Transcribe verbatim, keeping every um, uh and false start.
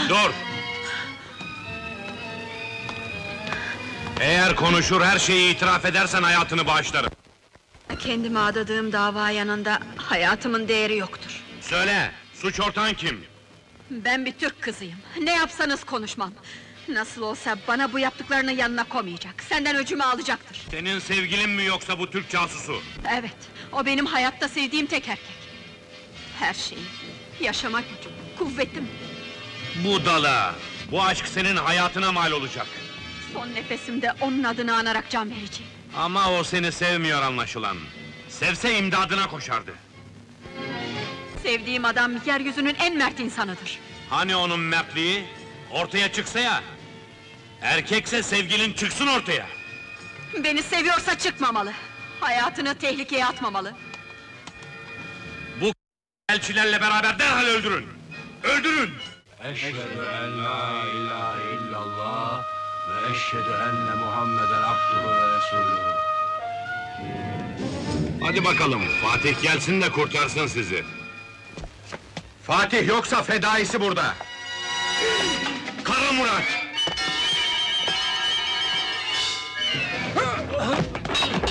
Dur! Eğer konuşur, her şeyi itiraf edersen hayatını bağışlarım. Kendime adadığım dava yanında hayatımın değeri yoktur. Söyle, suç ortağın kim? Ben bir Türk kızıyım. Ne yapsanız konuşmam. Nasıl olsa bana bu yaptıklarını yanına koymayacak. Senden öcümü alacaktır. Senin sevgilin mi yoksa bu Türk casusu? Evet, o benim hayatta sevdiğim tek erkek. Her şeyim, yaşama gücüm, kuvvetim. Budala! Bu aşk senin hayatına mal olacak. Son nefesimde onun adını anarak can vereceğim. Ama o seni sevmiyor anlaşılan. Sevse imdadına koşardı. Sevdiğim adam yeryüzünün en mert insanıdır. Hani onun mertliği? Ortaya çıksa ya! Erkekse sevgilin çıksın ortaya! Beni seviyorsa çıkmamalı. Hayatını tehlikeye atmamalı. Bu elçilerle beraber derhal öldürün! Öldürün! Eşhedü en la ilahe illallah ve eşhedü enne Muhammeden abduhu ve resulühü. Hadi bakalım, Fatih gelsin de kurtarsın sizi! Fatih yoksa fedaisi burada! Kara Murat!